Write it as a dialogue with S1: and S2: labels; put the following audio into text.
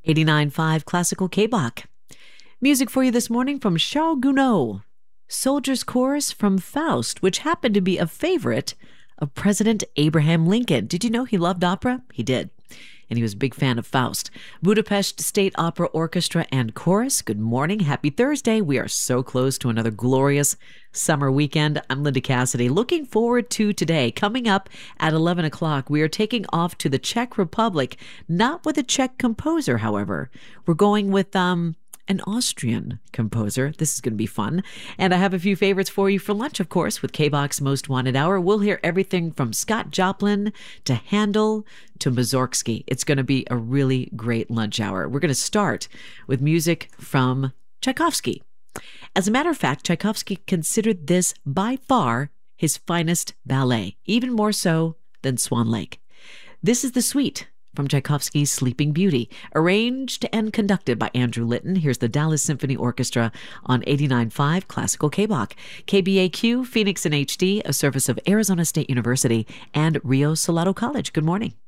S1: 89.5 Classical K-Bach. Music for you this morning from Charles Gounod. Soldier's Chorus from Faust, which happened to be a favorite of President Abraham Lincoln. Did you know he loved opera? He did. And he was a big fan of Faust. Budapest State Opera Orchestra and Chorus. Good morning. Happy Thursday. We are so close to another glorious summer weekend. I'm Linda Cassidy. Looking forward to today. Coming up at 11 o'clock, we are taking off to the Czech Republic. Not with a Czech composer, however. We're going with an Austrian composer. This is going to be fun. And I have a few favorites for you for lunch, of course, with K-Bach's Most Wanted Hour. We'll hear everything from Scott Joplin to Handel to Mussorgsky. It's going to be a really great lunch hour. We're going to start with music from Tchaikovsky. As a matter of fact, Tchaikovsky considered this by far his finest ballet, even more so than Swan Lake. This is the suite from Tchaikovsky's Sleeping Beauty, arranged and conducted by Andrew Litton. Here's the Dallas Symphony Orchestra on 89.5 Classical K-Bach. KBAQ, Phoenix in HD, a service of Arizona State University and Rio Salado College. Good morning.